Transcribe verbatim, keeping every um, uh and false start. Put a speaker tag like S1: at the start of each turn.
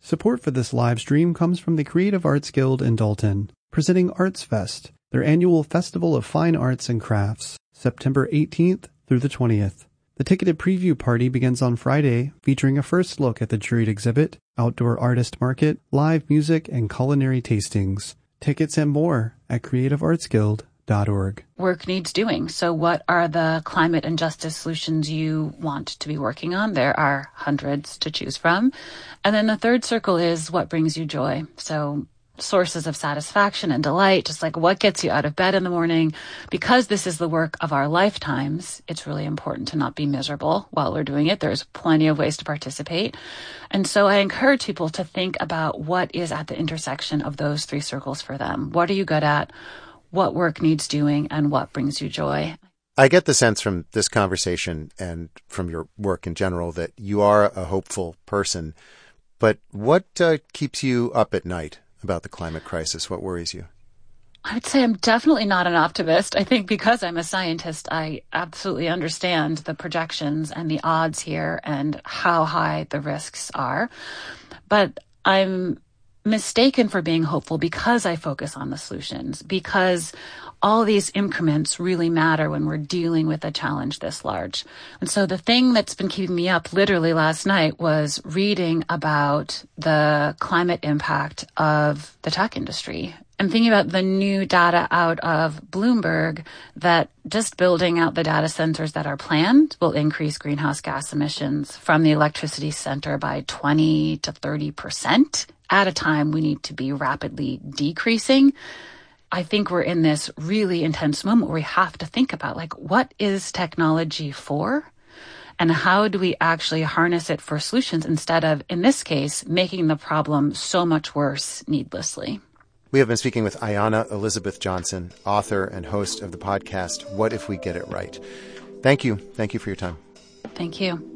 S1: Support for this live stream comes from the Creative Arts Guild in Dalton, presenting Arts Fest, their annual festival of fine arts and crafts, September eighteenth through the twentieth. The ticketed preview party begins on Friday, featuring a first look at the juried exhibit, outdoor artist market, live music, and culinary tastings. Tickets and more at creative arts guild dot org.
S2: Work needs doing. So what are the climate and justice solutions you want to be working on? There are hundreds to choose from. And then the third circle is what brings you joy. So sources of satisfaction and delight, just like what gets you out of bed in the morning. Because this is the work of our lifetimes, it's really important to not be miserable while we're doing it. There's plenty of ways to participate. And so I encourage people to think about what is at the intersection of those three circles for them. What are you good at? What work needs doing, and what brings you joy?
S3: I get the sense from this conversation and from your work in general that you are a hopeful person. But what uh, keeps you up at night about the climate crisis? What worries you?
S2: I would say I'm definitely not an optimist. I think because I'm a scientist, I absolutely understand the projections and the odds here and how high the risks are. But I'm mistaken for being hopeful because I focus on the solutions, because all these increments really matter when we're dealing with a challenge this large. And so the thing that's been keeping me up literally last night was reading about the climate impact of the tech industry. I'm thinking about the new data out of Bloomberg that just building out the data centers that are planned will increase greenhouse gas emissions from the electricity center by twenty to thirty percent at a time we need to be rapidly decreasing. I think we're in this really intense moment where we have to think about, like, what is technology for? And how do we actually harness it for solutions instead of, in this case, making the problem so much worse needlessly?
S3: We have been speaking with Ayanna Elizabeth Johnson, author and host of the podcast, What If We Get It Right? Thank you. Thank you for your time.
S2: Thank you.